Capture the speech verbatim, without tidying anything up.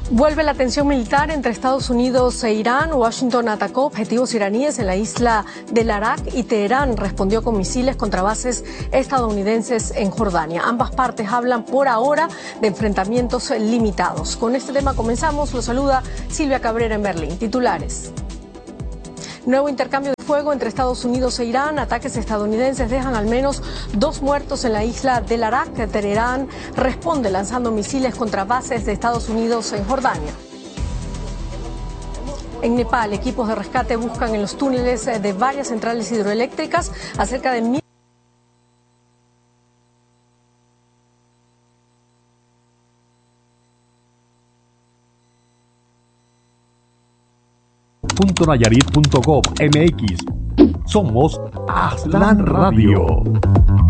Vuelve la tensión militar entre Estados Unidos e Irán. Washington atacó objetivos iraníes en la isla del Arak y Teherán respondió con misiles contra bases estadounidenses en Jordania. Ambas partes hablan por ahora de enfrentamientos limitados. Con este tema comenzamos. Lo saluda Silvia Cabrera en Berlín. Titulares. Nuevo intercambio de fuego entre Estados Unidos e Irán. Ataques estadounidenses dejan al menos dos muertos en la isla del Arak. Teherán responde lanzando misiles contra bases de Estados Unidos en Jordania. En Nepal, equipos de rescate buscan en los túneles de varias centrales hidroeléctricas a cerca de mil. .nayarit punto gov M X. Somos Aztlán Radio.